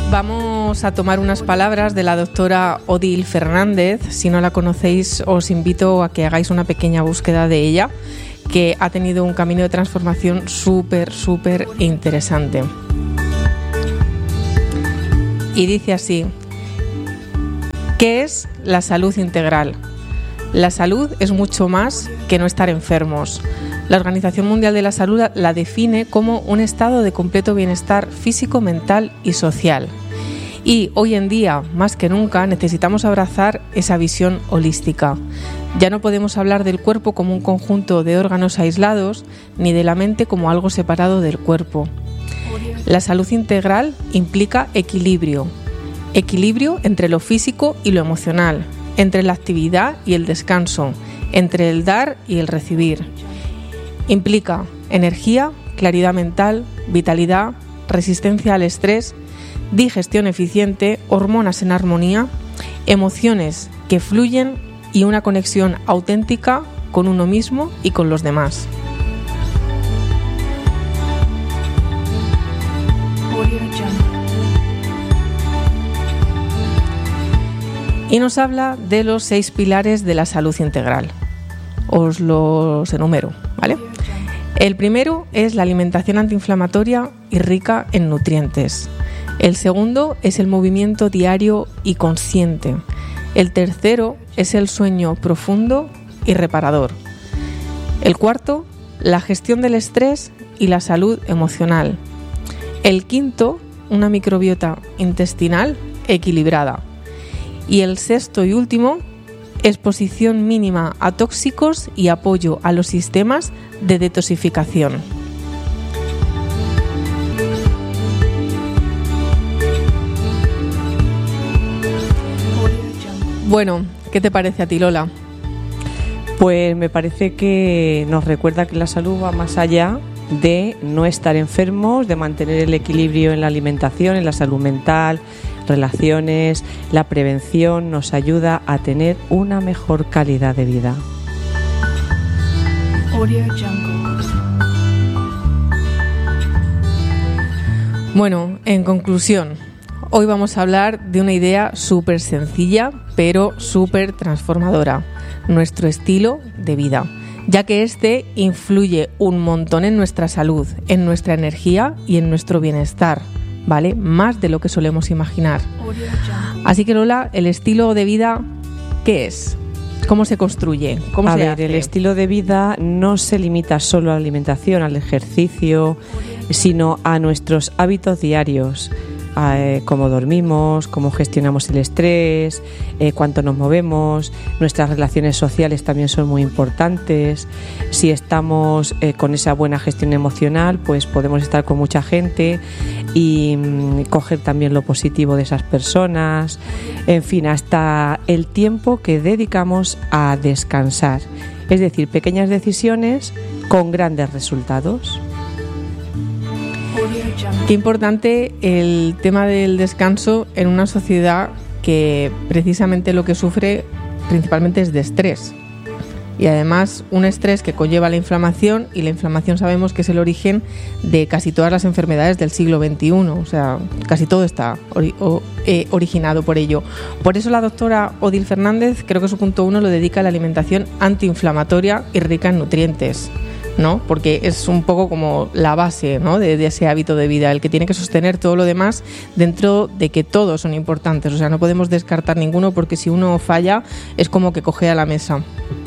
Vamos a tomar unas palabras de la doctora Odil Fernández. Si no la conocéis, os invito a que hagáis una pequeña búsqueda de ella, que ha tenido un camino de transformación súper interesante. Y dice así: ¿qué es la salud integral? La salud es mucho más que no estar enfermos. La Organización Mundial de la Salud la define como un estado de completo bienestar físico, mental y social. Y hoy en día, más que nunca, necesitamos abrazar esa visión holística. Ya no podemos hablar del cuerpo como un conjunto de órganos aislados, ni de la mente como algo separado del cuerpo. La salud integral implica equilibrio. Equilibrio entre lo físico y lo emocional, entre la actividad y el descanso, entre el dar y el recibir. Implica energía, claridad mental, vitalidad, resistencia al estrés, digestión eficiente, hormonas en armonía, emociones que fluyen y una conexión auténtica con uno mismo y con los demás. Y nos habla de los 6 pilares de la salud integral. Os los enumero, ¿vale? El primero es la alimentación antiinflamatoria y rica en nutrientes. El segundo es el movimiento diario y consciente. El tercero es el sueño profundo y reparador. El cuarto, la gestión del estrés y la salud emocional. El quinto, una microbiota intestinal equilibrada. Y el sexto y último, exposición mínima a tóxicos y apoyo a los sistemas de detoxificación. Bueno, ¿qué te parece a ti, Lola? Pues me parece que nos recuerda que la salud va más allá de no estar enfermos, de mantener el equilibrio en la alimentación, en la salud mental, relaciones. La prevención nos ayuda a tener una mejor calidad de vida. Bueno, en conclusión, hoy vamos a hablar de una idea súper sencilla, pero súper transformadora: nuestro estilo de vida, ya que este influye un montón en nuestra salud, en nuestra energía y en nuestro bienestar, ¿vale? Más de lo que solemos imaginar. Así que, Lola, ¿el estilo de vida qué es? ¿Cómo se construye? ¿Cómo se hace? El estilo de vida no se limita solo a la alimentación, al ejercicio, sino a nuestros hábitos diarios. Cómo dormimos, cómo gestionamos el estrés, cuánto nos movemos. Nuestras relaciones sociales también son muy importantes. Si estamos con esa buena gestión emocional, pues podemos estar con mucha gente y coger también lo positivo de esas personas. En fin, hasta el tiempo que dedicamos a descansar. Es decir, pequeñas decisiones con grandes resultados. Qué importante el tema del descanso en una sociedad que precisamente lo que sufre principalmente es de estrés. Y además un estrés que conlleva la inflamación, y la inflamación sabemos que es el origen de casi todas las enfermedades del siglo XXI. O sea, casi todo está originado por ello. Por eso la doctora Odil Fernández, creo que su punto 1 lo dedica a la alimentación antiinflamatoria y rica en nutrientes, ¿no? Porque es un poco como la base, ¿no? de ese hábito de vida, el que tiene que sostener todo lo demás, dentro de que todos son importantes. O sea, no podemos descartar ninguno, porque si uno falla es como que cojea la mesa.